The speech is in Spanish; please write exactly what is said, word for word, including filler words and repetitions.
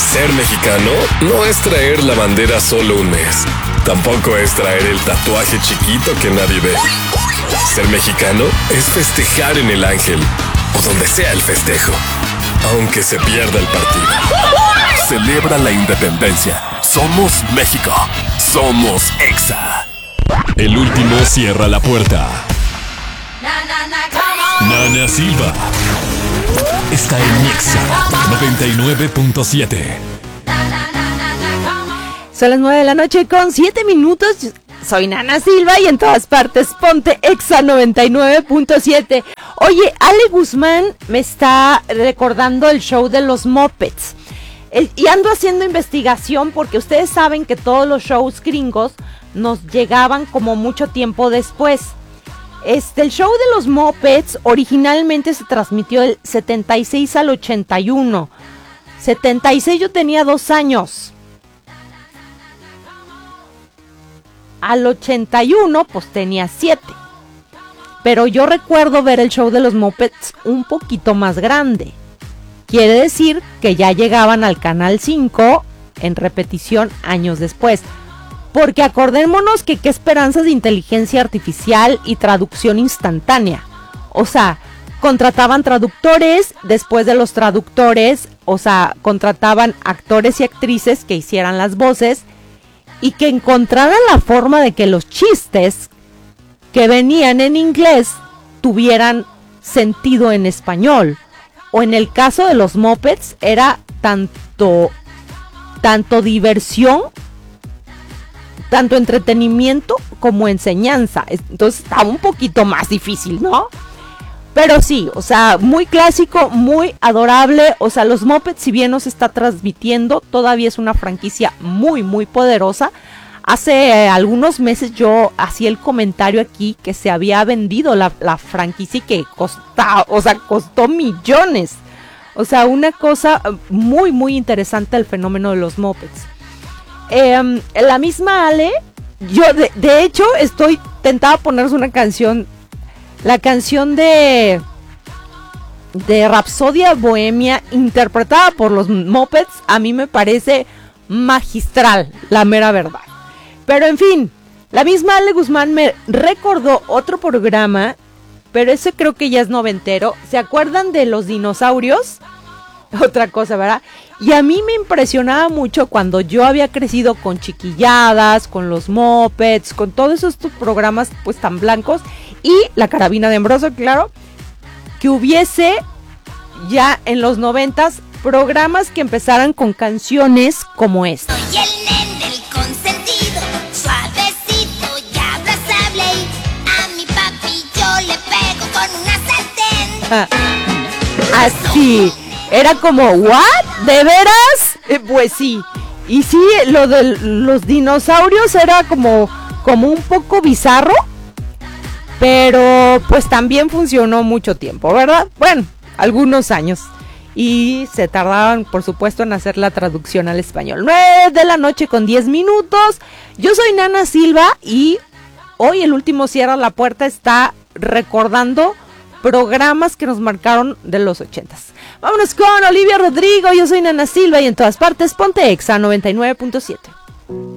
Ser mexicano no es traer la bandera solo un mes. Tampoco es traer el tatuaje chiquito que nadie ve. Ser mexicano es festejar en el Ángel o donde sea el festejo, aunque se pierda el partido. Celebra la independencia. Somos México. Somos Exa. El último cierra la puerta. Nana Silva está en Exa noventa y nueve punto siete. Son las nueve de la noche con siete minutos. Soy Nana Silva y en todas partes ponte Exa noventa y nueve punto siete. Oye, Ale Guzmán me está recordando el show de los Muppets. El, y ando haciendo investigación porque ustedes saben que todos los shows gringos nos llegaban como mucho tiempo después. Este, el show de los Muppets originalmente se transmitió del setenta y seis al ochenta y uno. setenta y seis yo tenía dos años. Al ochenta y uno pues tenía siete. Pero yo recuerdo ver el show de los Muppets un poquito más grande. Quiere decir que ya llegaban al Canal cinco en repetición años después. Porque acordémonos que qué esperanzas de inteligencia artificial y traducción instantánea. O sea, contrataban traductores, después de los traductores, o sea, contrataban actores y actrices que hicieran las voces y que encontraran la forma de que los chistes que venían en inglés tuvieran sentido en español. O en el caso de los Muppets era tanto, tanto diversión, tanto entretenimiento como enseñanza. Entonces estaba un poquito más difícil, ¿no? Pero sí, o sea, muy clásico, muy adorable. O sea, los Muppets, si bien no se está transmitiendo, todavía es una franquicia muy, muy poderosa. Hace eh, algunos meses yo hacía el comentario aquí que se había vendido la, la franquicia y que costaba, o sea, costó millones. O sea, una cosa muy, muy interesante el fenómeno de los Muppets. Eh, la misma Ale, yo de, de hecho estoy tentada a ponerse una canción, la canción de, de Rapsodia Bohemia interpretada por los Muppets, a mí me parece magistral, la mera verdad. Pero en fin, la misma Ale Guzmán me recordó otro programa, pero ese creo que ya es noventero. ¿Se acuerdan de los dinosaurios? Otra cosa, ¿verdad? Y a mí me impresionaba mucho cuando yo había crecido con Chiquilladas, con los Muppets, con todos estos programas pues tan blancos y la Carabina de Ambrosio, claro, que hubiese ya en los noventas programas que empezaran con canciones como esta. Soy el nen del consentido, suavecito y abrazable. A mi papi yo le pego con una sartén. Ah, así, era como, ¿what? ¿De veras? Eh, pues sí, y sí, lo de los dinosaurios era como, como un poco bizarro, pero pues también funcionó mucho tiempo, ¿verdad? Bueno, algunos años. Y se tardaban, por supuesto, en hacer la traducción al español. nueve de la noche con diez minutos. Yo soy Nana Silva y hoy el último Cierra la Puerta está recordando programas que nos marcaron de los ochentas. Vámonos con Olivia Rodrigo. Yo soy Nana Silva y en todas partes ponte Exa noventa y nueve punto siete.